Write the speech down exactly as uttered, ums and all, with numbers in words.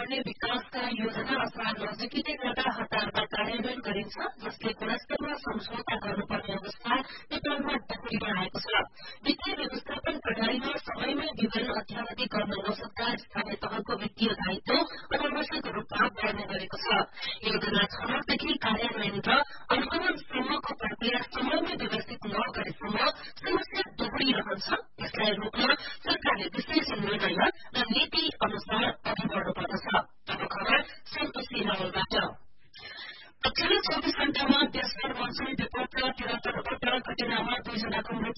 गर्ने विकासका योजना अथवा नजिकै गर्दा हतारमा कार्यान्वयन गरिन्छ, जसले गुणस्तरमा सम्झौता गर्नुपर्ने अवस्था नेपालमा देखिरहेको छ। वित्तीय व्यवस्थापन प्रणालीमा समयमै विवरण अध्यावधि गर्न नसक्दा स्थानीय तहको वित्तीय दायित्व अनावश्यक रूपमा बढ्ने गरेको छ। योजना छनौटदेखि कार्यान्वयन र